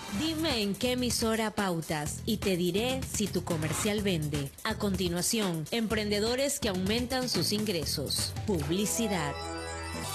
Dime en qué emisora pautas y te diré si tu comercial vende. A continuación, emprendedores que aumentan sus ingresos. Publicidad.